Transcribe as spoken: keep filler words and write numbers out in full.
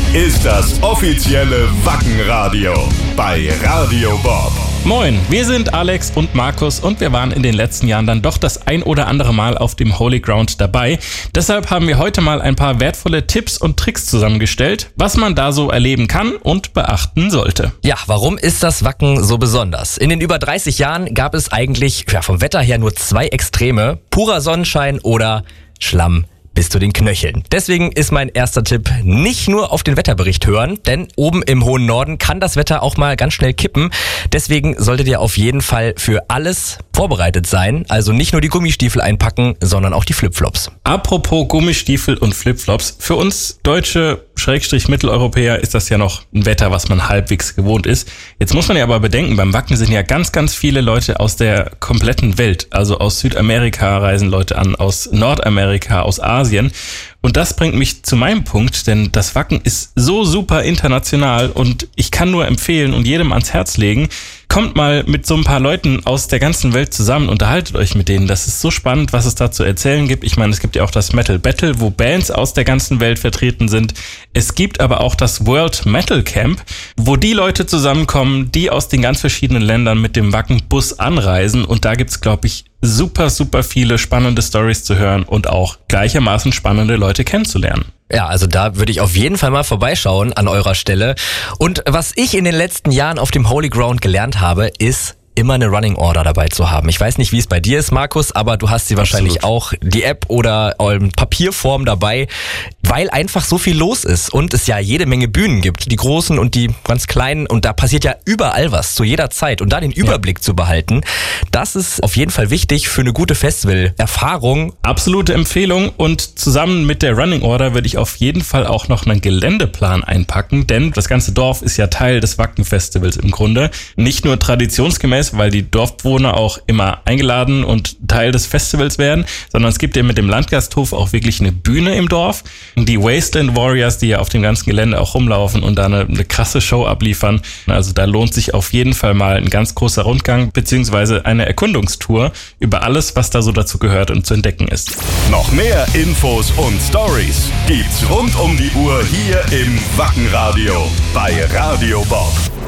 ist das offizielle Wackenradio bei Radio Bob. Moin, wir sind Alex und Markus und wir waren in den letzten Jahren dann doch das ein oder andere Mal auf dem Holy Ground dabei. Deshalb haben wir heute mal ein paar wertvolle Tipps und Tricks zusammengestellt, was man da so erleben kann und beachten sollte. Ja, warum ist das Wacken so besonders? In den über dreißig Jahren gab es eigentlich ja, vom Wetter her nur zwei Extreme: purer Sonnenschein oder Schlamm bis zu den Knöcheln. Deswegen ist mein erster Tipp: nicht nur auf den Wetterbericht hören, denn oben im hohen Norden kann das Wetter auch mal ganz schnell kippen. Deswegen solltet ihr auf jeden Fall für alles vorbereitet sein. Also nicht nur die Gummistiefel einpacken, sondern auch die Flipflops. Apropos Gummistiefel und Flipflops, für uns deutsche Schrägstrich Mitteleuropäer ist das ja noch ein Wetter, was man halbwegs gewohnt ist. Jetzt muss man ja aber bedenken, beim Wacken sind ja ganz, ganz viele Leute aus der kompletten Welt. Also aus Südamerika reisen Leute an, aus Nordamerika, aus Asien. Und das bringt mich zu meinem Punkt, denn das Wacken ist so super international und ich kann nur empfehlen und jedem ans Herz legen, kommt mal mit so ein paar Leuten aus der ganzen Welt zusammen, unterhaltet euch mit denen. Das ist so spannend, was es da zu erzählen gibt. Ich meine, es gibt ja auch das Metal Battle, wo Bands aus der ganzen Welt vertreten sind. Es gibt aber auch das World Metal Camp, wo die Leute zusammenkommen, die aus den ganz verschiedenen Ländern mit dem Wacken-Bus anreisen. Und da gibt's, glaube ich, super, super viele spannende Stories zu hören und auch gleichermaßen spannende Leute kennenzulernen. Ja, also da würde ich auf jeden Fall mal vorbeischauen an eurer Stelle. Und was ich in den letzten Jahren auf dem Holy Ground gelernt habe, ist immer eine Running Order dabei zu haben. Ich weiß nicht, wie es bei dir ist, Markus, aber du hast sie wahrscheinlich Absolut. auch, die App oder in Papierform dabei, weil einfach so viel los ist und es ja jede Menge Bühnen gibt, die großen und die ganz kleinen, und da passiert ja überall was zu jeder Zeit, und da den Überblick ja. zu behalten, das ist auf jeden Fall wichtig für eine gute Festival-Erfahrung. Absolute Empfehlung, und zusammen mit der Running Order würde ich auf jeden Fall auch noch einen Geländeplan einpacken, denn das ganze Dorf ist ja Teil des Wacken-Festivals im Grunde. Nicht nur traditionsgemäß, weil die Dorfbewohner auch immer eingeladen und Teil des Festivals werden, sondern es gibt ja mit dem Landgasthof auch wirklich eine Bühne im Dorf. Die Wasteland Warriors, die ja auf dem ganzen Gelände auch rumlaufen und da eine, eine krasse Show abliefern. Also da lohnt sich auf jeden Fall mal ein ganz großer Rundgang beziehungsweise eine Erkundungstour über alles, was da so dazu gehört und zu entdecken ist. Noch mehr Infos und Stories gibt's rund um die Uhr hier im Wackenradio bei Radio Bob.